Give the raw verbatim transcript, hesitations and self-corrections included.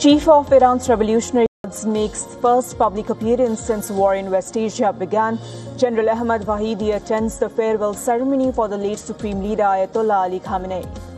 Chief of Iran's Revolutionary Guards makes first public appearance since war in West Asia began. General Ahmad Vahidi attends the farewell ceremony for the late Supreme Leader Ayatollah Ali Khamenei.